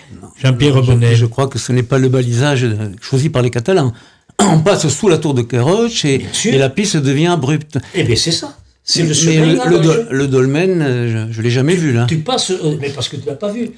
Jean-Pierre Bonnet. Je crois que ce n'est pas le balisage choisi par les Catalans. On passe sous la tour de Queiroz et la piste devient abrupte. Eh bien, c'est ça. C'est le chemin. Mais le dolmen, je ne l'ai jamais vu, là. Tu passes... mais parce que tu ne l'as pas vu.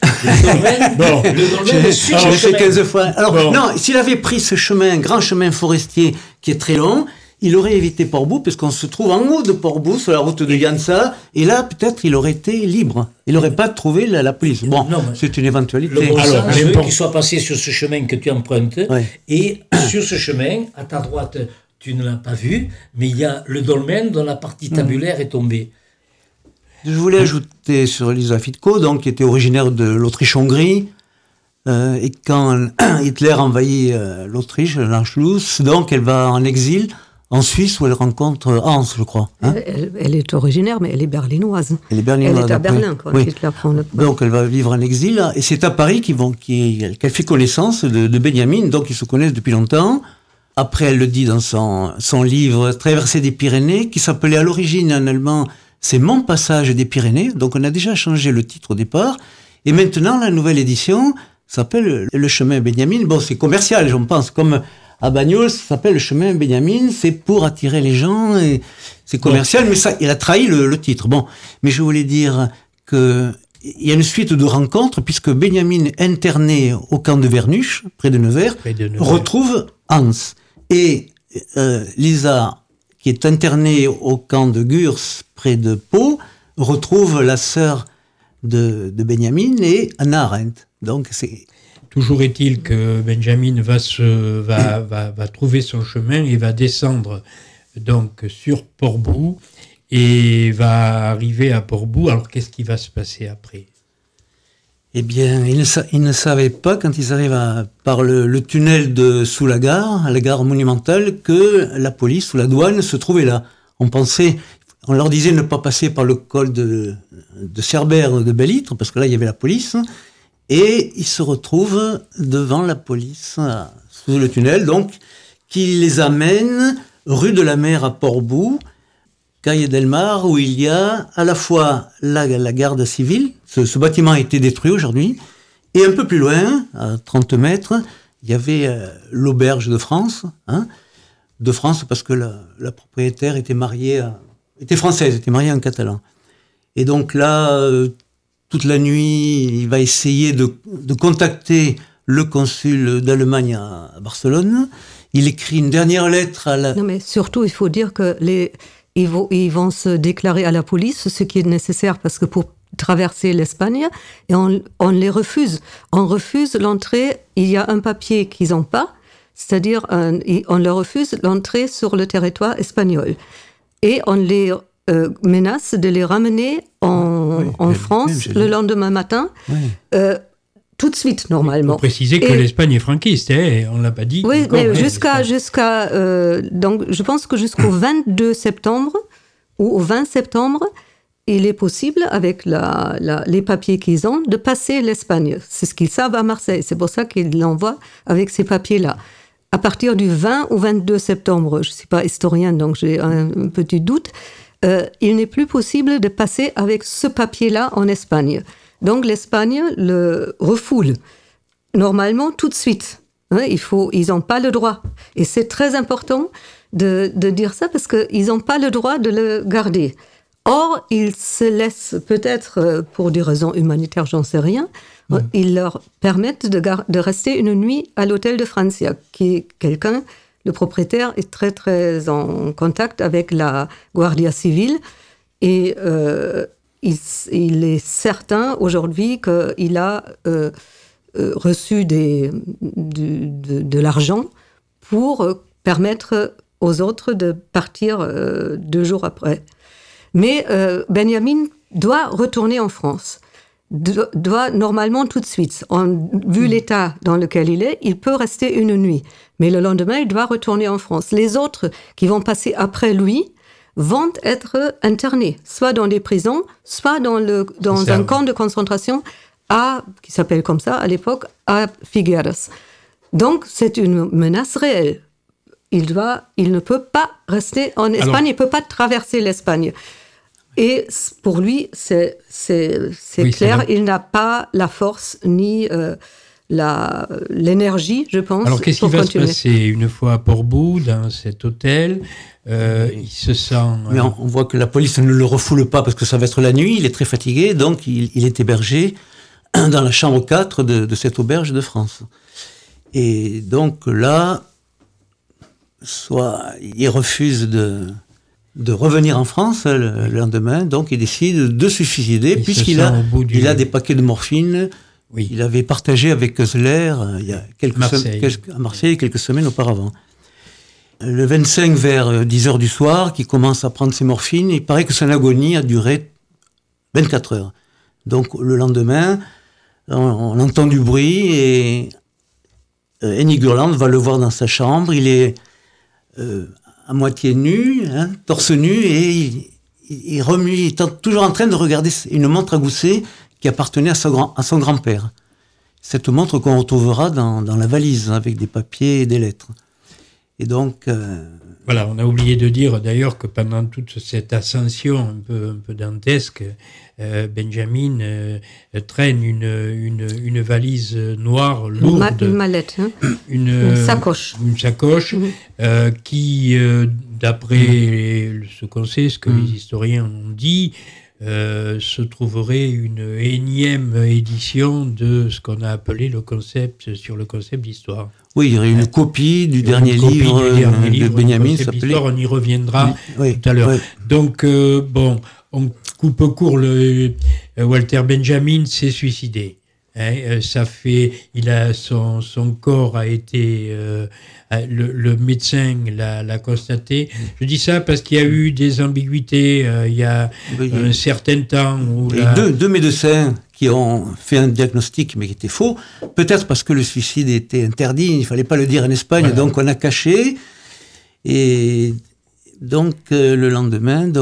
Le dolmen suit je l'ai fait 15 fois. Alors, non, s'il avait pris ce chemin, un grand chemin forestier qui est très long, il aurait évité Portbou, parce qu'on se trouve en haut de Portbou, sur la route de Yansa, et là, peut-être, il aurait été libre. Il n'aurait pas trouvé la police. Bon, c'est une éventualité. Le bon sens veut qu'il soit passé sur ce chemin que tu empruntes, et sur ce chemin, à ta droite, tu ne l'as pas vu, mais il y a le dolmen dont la partie tabulaire est tombée. Je voulais ajouter sur Lisa Fitko, donc, qui était originaire de l'Autriche-Hongrie, et quand Hitler envahit l'Autriche, l'Anschluss, donc elle va en exil en Suisse où elle rencontre Hans, je crois. Hein, elle est originaire, mais elle est berlinoise. Elle est à Berlin quand Hitler prend le pouvoir. Donc elle va vivre en exil, et c'est à Paris qu'elle fait connaissance de Benjamin, donc ils se connaissent depuis longtemps. Après, elle le dit dans son livre « Traversée des Pyrénées », qui s'appelait à l'origine en allemand « C'est mon passage des Pyrénées ». Donc on a déjà changé le titre au départ. Et maintenant, la nouvelle édition s'appelle « Le chemin Benjamin ». Bon, c'est commercial, j'en pense, comme à Bagnols, ça s'appelle « Le chemin Benjamin ». C'est pour attirer les gens, et c'est commercial, mais ça, il a trahi le titre. Bon, mais je voulais dire qu'il y a une suite de rencontres, puisque Benjamin, interné au camp de Vernuche, près de Nevers, retrouve Hans. Et Lisa, qui est internée au camp de Gurs, près de Pau, retrouve la sœur de Benjamin et Hannah Arendt. Donc c'est... Toujours est-il que Benjamin va trouver son chemin et va descendre donc sur Portbou et va arriver à Portbou. Alors qu'est-ce qui va se passer après ? Eh bien, ils ne savaient pas, quand ils arrivent par le tunnel sous la gare monumentale, que la police ou la douane se trouvait là. On leur disait ne pas passer par le col de Cerbère de Belle-Ître, parce que là, il y avait la police, et ils se retrouvent devant la police, sous le tunnel, donc, qui les amène rue de la Mer à Portbou, Calle del Mar, où il y a à la fois la garde civile, ce bâtiment a été détruit aujourd'hui, et un peu plus loin, à 30 mètres, il y avait l'auberge de France, de France parce que la propriétaire était française, était mariée à un Catalan. Et donc là, toute la nuit, il va essayer de contacter le consul d'Allemagne à Barcelone. Il écrit une dernière lettre à la... Non, mais surtout, il faut dire que ils vont se déclarer à la police, ce qui est nécessaire parce que pour traverser l'Espagne, et on les refuse. On refuse l'entrée, il y a un papier qu'ils n'ont pas, c'est-à-dire on leur refuse l'entrée sur le territoire espagnol. Et on les menace de les ramener en France le lendemain matin, tout de suite, normalement. Il faut préciser que l'Espagne est franquiste, on ne l'a pas dit. Oui, mais donc je pense que jusqu'au 22 septembre, ou au 20 septembre, il est possible, avec les papiers qu'ils ont, de passer l'Espagne. C'est ce qu'ils savent à Marseille. C'est pour ça qu'ils l'envoient avec ces papiers-là. À partir du 20 ou 22 septembre, je ne suis pas historienne, donc j'ai un petit doute, il n'est plus possible de passer avec ce papier-là en Espagne. Donc l'Espagne le refoule, normalement tout de suite. Ils n'ont pas le droit. Et c'est très important de dire ça parce qu'ils n'ont pas le droit de le garder. Or, ils se laissent peut-être, pour des raisons humanitaires, j'en sais rien, ils leur permettent de rester une nuit à l'hôtel de Francia, qui est quelqu'un, le propriétaire est très très en contact avec la Guardia Civile, et il est certain aujourd'hui qu'il a reçu de l'argent pour permettre aux autres de partir 2 jours après. Mais Benjamin doit retourner en France, doit normalement tout de suite. Vu l'état dans lequel il est, il peut rester une nuit. Mais le lendemain, il doit retourner en France. Les autres qui vont passer après lui vont être internés, soit dans des prisons, soit dans un camp de concentration qui s'appelle comme ça à l'époque, à Figueres. Donc c'est une menace réelle. Il ne peut pas rester en Espagne, il ne peut pas traverser l'Espagne. Et pour lui, c'est clair, il n'a pas la force ni l'énergie, je pense. Alors, qu'est-ce qui va se passer une fois à Portbou, dans cet hôtel? Il se sent... Mais on voit que la police ne le refoule pas parce que ça va être la nuit, il est très fatigué, donc il est hébergé dans la chambre 4 de cette auberge de France. Et donc là, soit il refuse de revenir en France le lendemain, donc il décide de se suicider, puisqu'il a des paquets de morphine. Oui. Il avait partagé avec Keusler il y a à Marseille quelques semaines auparavant. Le 25 vers 10h du soir, qui commence à prendre ses morphines, il paraît que son agonie a duré 24 heures. Donc le lendemain, on entend du bruit et Henny Gurland va le voir dans sa chambre. Il est à moitié nu, torse nu, et il remue, il est toujours en train de regarder une montre à gousset qui appartenait à son grand-père. Cette montre qu'on retrouvera dans la valise, avec des papiers et des lettres. Et donc... Voilà, on a oublié de dire d'ailleurs que pendant toute cette ascension un peu dantesque, Benjamin traîne une valise noire lourde. Une mallette, une sacoche. Une sacoche qui, d'après ce qu'on sait, ce que les historiens ont dit, se trouverait une énième édition de ce qu'on a appelé le concept d'histoire. Oui, il y aurait une copie du dernier livre de Benjamin. On y reviendra tout à l'heure. Oui. Donc, on coupe court. Walter Benjamin s'est suicidé. Son corps a été... le médecin l'a constaté. Je dis ça parce qu'il y a eu des ambiguïtés il y a un certain temps. Deux médecins qui ont fait un diagnostic mais qui était faux, peut-être parce que le suicide était interdit, il ne fallait pas le dire en Espagne, voilà. Donc on a caché. Et donc le lendemain,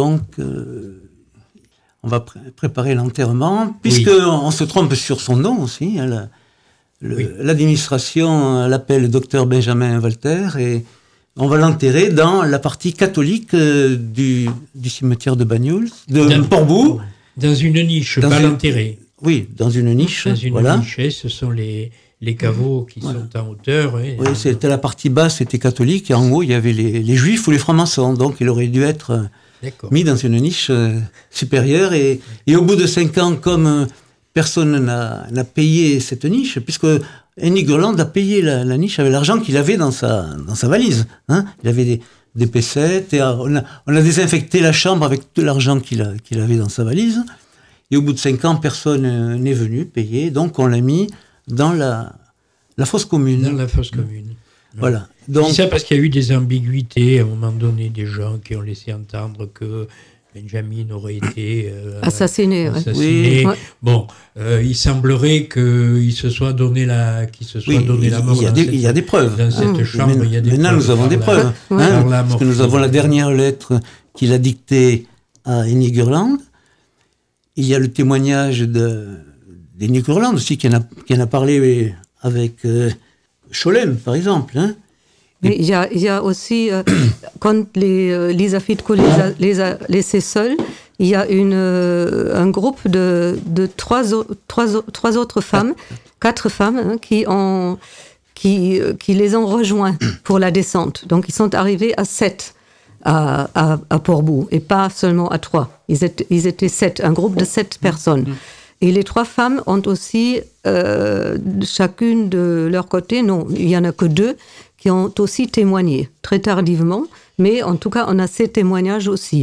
on va préparer l'enterrement, puisqu'on se trompe sur son nom aussi. L'administration l'appelle docteur Benjamin Walter, et on va l'enterrer dans la partie catholique du cimetière de Banyuls, de Portbou. Dans une niche, pas l'enterrer. Oui, dans une niche. Dans une niche, ce sont les caveaux qui sont en hauteur. Oui, c'était la partie basse, c'était catholique, et en haut, il y avait les juifs ou les francs-maçons, donc il aurait dû être mis dans une niche supérieure, et au bout de 5 ans, comme personne n'a payé cette niche, puisque Henny Gurland a payé la niche avec l'argent qu'il avait dans sa valise. Il avait des pesettes, et on a désinfecté la chambre avec tout l'argent qu'il avait dans sa valise. Et au bout de 5 ans, personne n'est venu payer, donc on l'a mis dans la fosse commune. Dans la fosse commune. Voilà. Donc, je dis ça parce qu'il y a eu des ambiguïtés, à un moment donné, des gens qui ont laissé entendre que Benjamin aurait été assassiné. Oui. Bon, il semblerait qu'il se soit donné la mort. Il y a des preuves. Dans cette chambre, il y a des preuves. Maintenant, nous avons des preuves. Parce que nous avons la dernière lettre qu'il a dictée à Henny Gurland. Il y a le témoignage d'Henny Gurland aussi, qui en a parlé avec Scholem, par exemple. Mais il y a aussi, quand Lisa Fitko les a laissés seuls, il y a un groupe de trois autres femmes, 4 femmes, qui les ont rejoints pour la descente. Donc ils sont arrivés à 7 à Portbou, et pas seulement à 3. Ils étaient 7, un groupe de 7 personnes. Et les 3 femmes ont aussi, chacune de leur côté, non, il n'y en a que 2, qui ont aussi témoigné, très tardivement, mais en tout cas, on a ces témoignages aussi.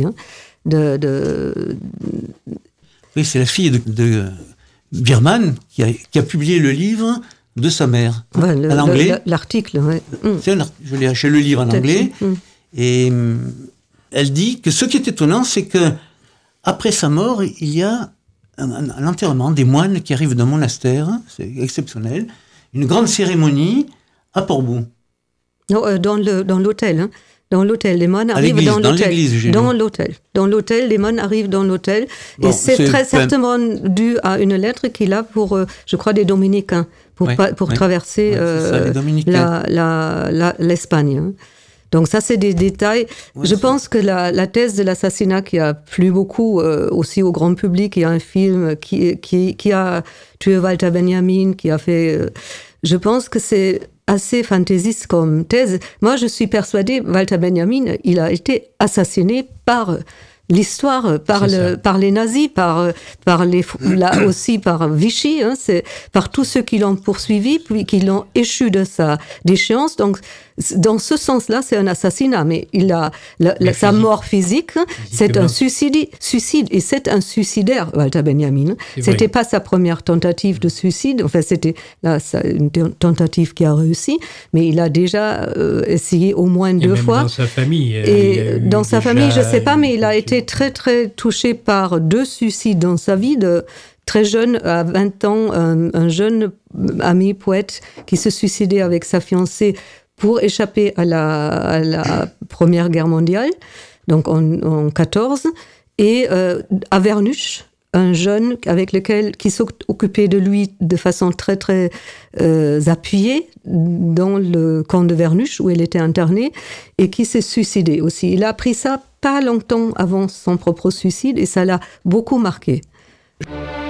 Oui, c'est la fille de Biermann qui a publié le livre de sa mère, en anglais. L'article, oui. Je l'ai acheté le livre en anglais, et elle dit que ce qui est étonnant, c'est que après sa mort, il y a un enterrement des moines qui arrivent d'un monastère, c'est exceptionnel, une grande cérémonie à Portbou. Non, dans l'hôtel. Dans l'hôtel, les moines arrivent dans l'hôtel. Dans l'hôtel, les moines arrivent dans l'hôtel. Bon, et c'est très certainement dû à une lettre qu'il a pour, je crois, des dominicains, pour traverser l'Espagne. Donc ça, c'est des détails. Je pense que la thèse de l'assassinat qui a plu beaucoup aussi au grand public, il y a un film qui a tué Walter Benjamin, qui a fait... je pense que c'est assez fantaisiste comme thèse. Moi, je suis persuadée, Walter Benjamin, il a été assassiné par... l'histoire, par les nazis, aussi par Vichy, c'est par tous ceux qui l'ont poursuivi, puis qui l'ont échu de sa déchéance. Donc, dans ce sens-là, c'est un assassinat, mais sa mort physique, c'est un suicide, et c'est un suicidaire, Walter Benjamin. C'était pas sa première tentative de suicide, enfin, c'était une tentative qui a réussi, mais il a déjà essayé au moins 2 fois. Dans sa famille. Et dans sa famille, je sais pas, mais il a été très, très touché par 2 suicides dans sa vie, très jeune, à 20 ans, un jeune ami poète qui se suicidait avec sa fiancée pour échapper à la Première Guerre mondiale, donc en 14, et à Vernuche, un jeune qui s'occupait de lui de façon très, très appuyée dans le camp de Vernuche où il était interné et qui s'est suicidé aussi. Il a appris ça pas longtemps avant son propre suicide et ça l'a beaucoup marqué.